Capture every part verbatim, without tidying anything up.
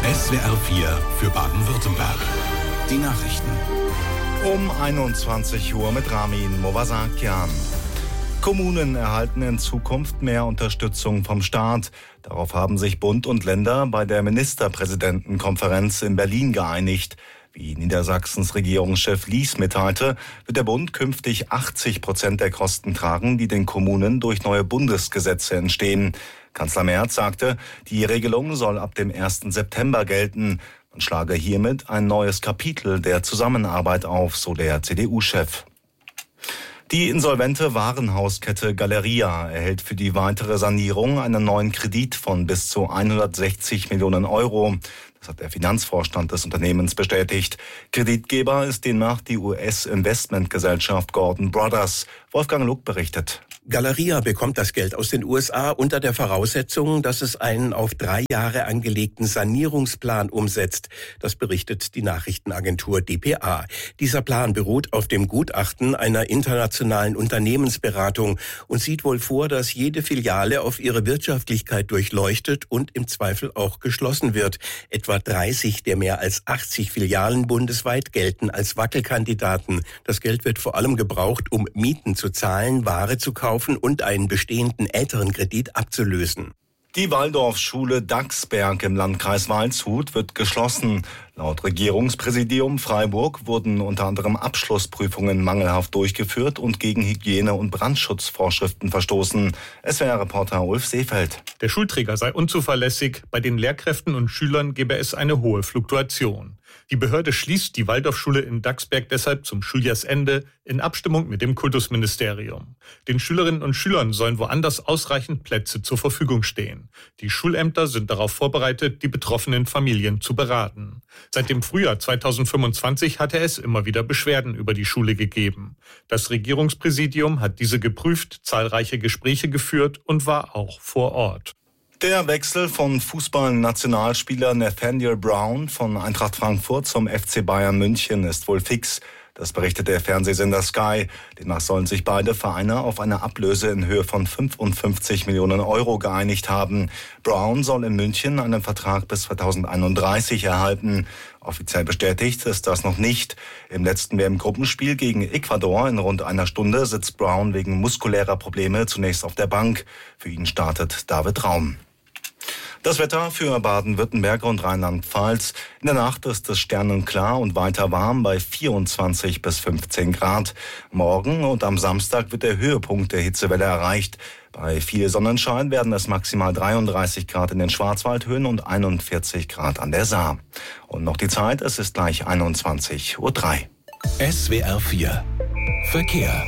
S W R vier für Baden-Württemberg. Die Nachrichten. Um einundzwanzig Uhr mit Ramin Movasakian. Kommunen erhalten in Zukunft mehr Unterstützung vom Staat. Darauf haben sich Bund und Länder bei der Ministerpräsidentenkonferenz in Berlin geeinigt. Wie Niedersachsens Regierungschef Lies mitteilte, wird der Bund künftig achtzig Prozent der Kosten tragen, die den Kommunen durch neue Bundesgesetze entstehen. Kanzler Merz sagte, die Regelung soll ab dem ersten September gelten. Man schlage hiermit ein neues Kapitel der Zusammenarbeit auf, so der C D U-Chef. Die insolvente Warenhauskette Galeria erhält für die weitere Sanierung einen neuen Kredit von bis zu hundertsechzig Millionen Euro. Das hat der Finanzvorstand des Unternehmens bestätigt. Kreditgeber ist demnach die U S-Investmentgesellschaft Gordon Brothers. Wolfgang Luck berichtet. Galeria bekommt das Geld aus den U S A unter der Voraussetzung, dass es einen auf drei Jahre angelegten Sanierungsplan umsetzt. Das berichtet die Nachrichtenagentur D P A. Dieser Plan beruht auf dem Gutachten einer internationalen Unternehmensberatung und sieht wohl vor, dass jede Filiale auf ihre Wirtschaftlichkeit durchleuchtet und im Zweifel auch geschlossen wird. Etwa dreißig der mehr als achtzig Filialen bundesweit gelten als Wackelkandidaten. Das Geld wird vor allem gebraucht, um Mieten zu zahlen, Ware zu kaufen und einen bestehenden älteren Kredit abzulösen. Die Waldorfschule Dachsberg im Landkreis Waldshut wird geschlossen. Laut Regierungspräsidium Freiburg wurden unter anderem Abschlussprüfungen mangelhaft durchgeführt und gegen Hygiene- und Brandschutzvorschriften verstoßen. S W R-Reporter Ulf Seefeld. Der Schulträger sei unzuverlässig, bei den Lehrkräften und Schülern gebe es eine hohe Fluktuation. Die Behörde schließt die Waldorfschule in Dachsberg deshalb zum Schuljahrsende in Abstimmung mit dem Kultusministerium. Den Schülerinnen und Schülern sollen woanders ausreichend Plätze zur Verfügung stehen. Die Schulämter sind darauf vorbereitet, die betroffenen Familien zu beraten. Seit dem Frühjahr zweitausendfünfundzwanzig hatte es immer wieder Beschwerden über die Schule gegeben. Das Regierungspräsidium hat diese geprüft, zahlreiche Gespräche geführt und war auch vor Ort. Der Wechsel von Fußball-Nationalspieler Nathaniel Brown von Eintracht Frankfurt zum F C Bayern München ist wohl fix. Das berichtet der Fernsehsender Sky. Demnach sollen sich beide Vereine auf eine Ablöse in Höhe von fünfundfünfzig Millionen Euro geeinigt haben. Brown soll in München einen Vertrag bis zweitausendeinunddreißig erhalten. Offiziell bestätigt ist das noch nicht. Im letzten W M-Gruppenspiel gegen Ecuador in rund einer Stunde sitzt Brown wegen muskulärer Probleme zunächst auf der Bank. Für ihn startet David Raum. Das Wetter für Baden-Württemberg und Rheinland-Pfalz. In der Nacht ist es sternenklar und weiter warm bei vierundzwanzig bis fünfzehn Grad. Morgen und am Samstag wird der Höhepunkt der Hitzewelle erreicht. Bei viel Sonnenschein werden es maximal dreiunddreißig Grad in den Schwarzwaldhöhen und einundvierzig Grad an der Saar. Und noch die Zeit, es ist gleich einundzwanzig Uhr drei. S W R vier Verkehr.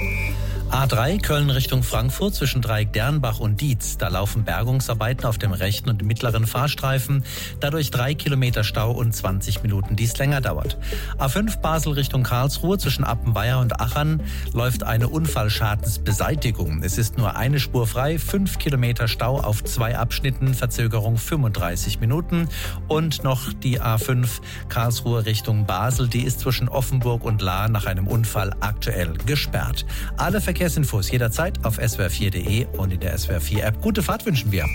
A drei Köln Richtung Frankfurt zwischen Dreieck-Dernbach und Dietz. Da laufen Bergungsarbeiten auf dem rechten und mittleren Fahrstreifen. Dadurch drei Kilometer Stau und zwanzig Minuten, die es länger dauert. A fünf Basel Richtung Karlsruhe zwischen Appenweier und Achern läuft eine Unfallschadensbeseitigung. Es ist nur eine Spur frei, fünf Kilometer Stau auf zwei Abschnitten, Verzögerung fünfunddreißig Minuten. Und noch die A fünf Karlsruhe Richtung Basel, die ist zwischen Offenburg und Lahr nach einem Unfall aktuell gesperrt. Alle Verkehrsinfos jederzeit auf S W R vier Punkt de und in der S W R vier App. Gute Fahrt wünschen wir.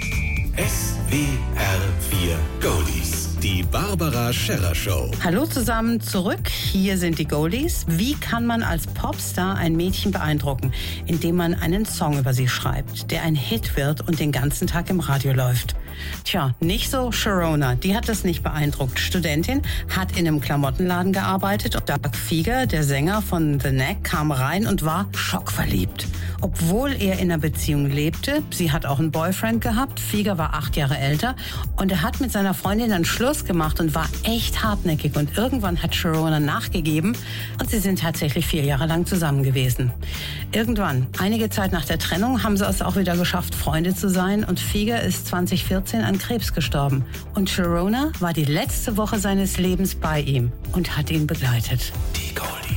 S W R vier Goldies. Die Barbara Scherrer Show. Hallo zusammen zurück. Hier sind die Goldies. Wie kann man als Popstar ein Mädchen beeindrucken, indem man einen Song über sie schreibt, der ein Hit wird und den ganzen Tag im Radio läuft? Tja, nicht so Sharona. Die hat das nicht beeindruckt. Studentin, hat in einem Klamottenladen gearbeitet und Doug Fieger, der Sänger von The Knack, kam rein und war schockverliebt. Obwohl er in einer Beziehung lebte, sie hat auch einen Boyfriend gehabt, Fieger war acht Jahre älter und er hat mit seiner Freundin dann Schluss gemacht und war echt hartnäckig und irgendwann hat Sharona nachgegeben und sie sind tatsächlich vier Jahre lang zusammen gewesen. Irgendwann, einige Zeit nach der Trennung, haben sie es auch wieder geschafft, Freunde zu sein und Fieger ist zwanzig vierzehn an Krebs gestorben und Sharona war die letzte Woche seines Lebens bei ihm und hat ihn begleitet. Die